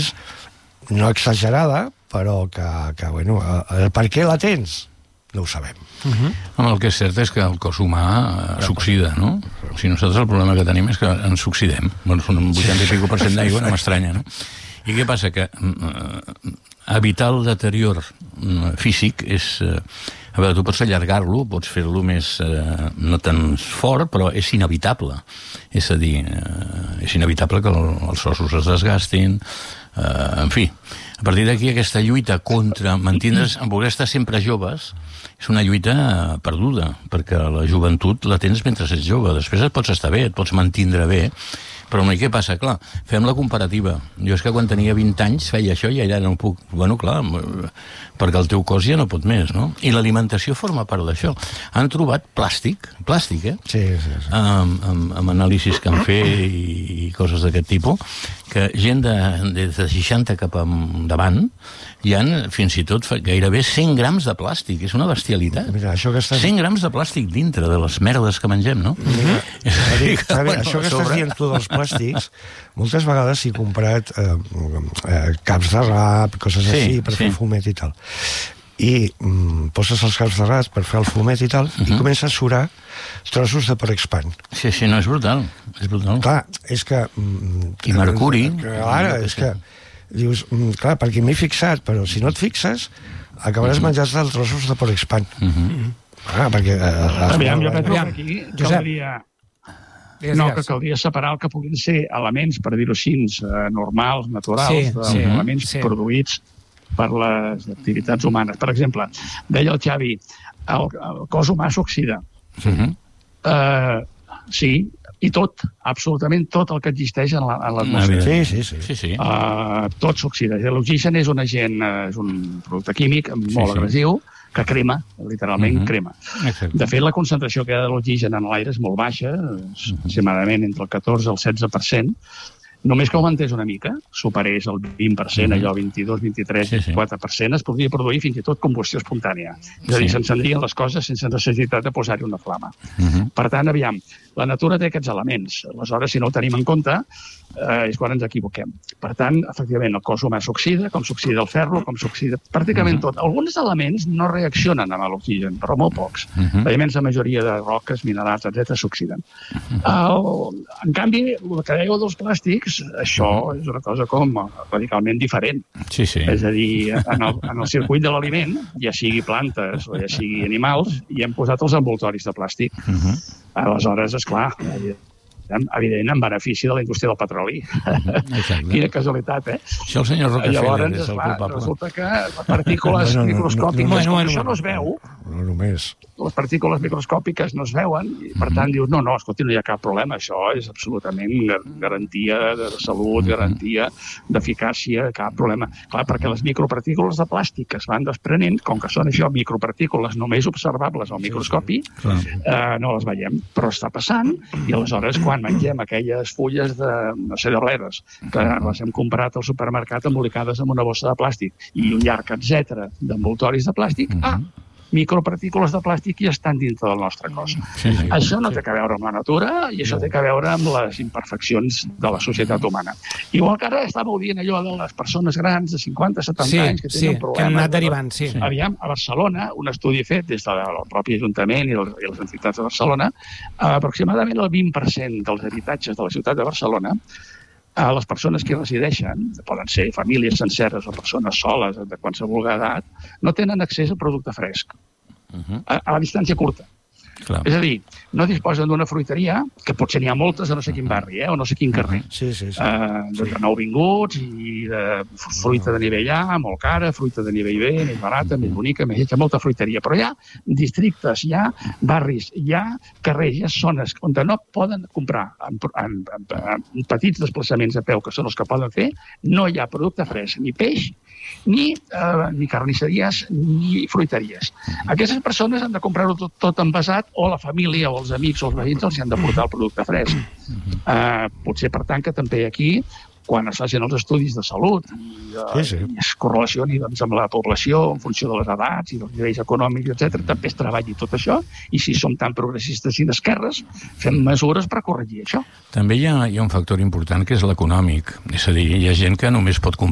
més, no exagerada, però que bueno, el per què la tens no ho sabem. El que és cert és que el cos humà s'oxida, no? O sigui, nosaltres el problema que tenim és que ens oxidem. Bueno, són un 80 i pico % d'aigua, no m'estranya, no? I què passa? Que evitar el deterior físic és... A veure, tu pots allargar-lo, pots fer-lo més... no tan fort, però és inevitable. És a dir, és inevitable que els ossos es desgastin, en fi. A partir d'aquí, aquesta lluita contra mantindre's, en voler estar sempre joves, és una lluita perduda, perquè la joventut la tens mentre ets jove. Després et pots estar bé, et pots mantindre bé, però què passa? Clar, fem la comparativa. Jo és que quan tenia 20 anys feia això i ara no puc... Bueno, clar, perquè el teu cos ja no pot més, no? I l'alimentació forma part d'això. Han trobat plàstic, Sí. amb anàlisis que han fet i coses d'aquest tipus, que gent de 60 cap endavant hi ha fins i tot gairebé 100 grams de plàstic. És una bestialitat. Mira, això que estàs... 100 grams de plàstic dintre de les merdes que mengem, no? Això que estàs dient tu dels plàstics, moltes vegades s'hi comprat caps de rap, coses així, per fer fumet i tal. I poses els caps de rap per fer el fumet i tal, i comença a surar trossos de Porexpan. Sí, no, és brutal. Clar, és que... I mercuri. Ara, és que... Dius, clar, perquè m'he fixat, però si no et fixes, acabaràs menjant-te els trossos de Porexpan. Perquè... Aviam, jo penso que aquí caldria... No, que caldria separar el que puguin ser elements, per dir-ho així, normals, naturals, elements produïts per les activitats humanes. Per exemple, deia el Xavi, el cos humà s'oxida. Sí, i tot, absolutament tot el que existeix en l'atmosfera. Sí. Tot s'oxida. L'oxigen és un agent, és un producte químic molt agressiu, que crema, literalment crema. De fet, la concentració que hi ha de l'oxigen en l'aire és molt baixa, aproximadament entre el 14 i el 16%. Només que augmentés una mica, superés el 20%, allò 22, 23, 24%, es podria produir fins i tot combustió espontània. És a dir, s'encendrien les coses sense necessitat de posar-hi una flama. Per tant, aviam, la natura té aquests elements. Aleshores, si no ho tenim en compte, és quan ens equivoquem. Per tant, efectivament, el cos humà s'oxida, com s'oxida el ferro, com s'oxida pràcticament tot. Alguns elements no reaccionen amb l'oxigen, però molt pocs. La immensa majoria de roques, minerals, etc. s'oxiden. En canvi, el que dèieu dels plàstics, això és una cosa com radicalment diferent. És a dir, en el circuit de l'aliment, ja sigui plantes o ja sigui animals, hi hem posat els envoltoris de plàstic. Aleshores, esclar, evident, en benefici de la indústria del petroli. Quina casualitat, eh? Això el senyor Rockefeller és el culpable. Resulta que les partícules microscòpiques, com això no es veu, no només. Les partícules microscòpiques no es veuen, i per tant dius, no, escolti, no hi ha cap problema, això és absolutament garantia de salut, garantia d'eficàcia, cap problema. Clar, perquè les micropartícules de plàstic que es van desprenent, com que són això, micropartícules només observables al microscopi, no les veiem, però està passant, i aleshores, quan mengem aquelles fulles de, no sé, de bledes, que les hem comprat al supermercat embolicades en una bossa de plàstic, i un llarg, etc., d'envoltoris de plàstic, micropartícules de plàstic ja estan dintre del nostre cos. Això no té a veure amb la natura i això té a veure amb les imperfeccions de la societat humana. Igual que ara estàveu dient allò de les persones grans de 50-70 anys que tenen problemes. Que han anat derivant, Aviam, a Barcelona, un estudi fet des del propi Ajuntament i les entitats de Barcelona, aproximadament el 20% dels habitatges de la ciutat de Barcelona, les persones que hi resideixen, poden ser famílies senceres o persones soles de qualsevol edat, no tenen accés a producte fresc, a la distància curta. És a dir, no disposen d'una fruiteria, que potser n'hi ha moltes a no sé quin barri, o no sé quin carrer, de nouvinguts i de fruita de nivell A, molt cara, fruita de nivell B, més barata, més bonica, més lletja, molta fruiteria. Però hi ha districtes, hi ha barris, hi ha carrers, hi ha zones on no poden comprar en petits desplaçaments a peu, que són els que poden fer, no hi ha producte fresc, ni peix, ni carnisseries, ni fruiteries. Aquestes persones han de comprar-ho tot envasat, o la família, o els amics, o els veïns els han de portar el producte fresc. Potser, per tant, que també aquí, quan es facin els estudis de salut i es correlacioni amb la població en funció de les edats i dels nivells econòmics, etc., també es treballi tot això, i si som tan progressistes i d'esquerres, fem mesures per corregir això. També hi ha un factor important que és l'econòmic. És a dir, hi ha gent que només pot comprar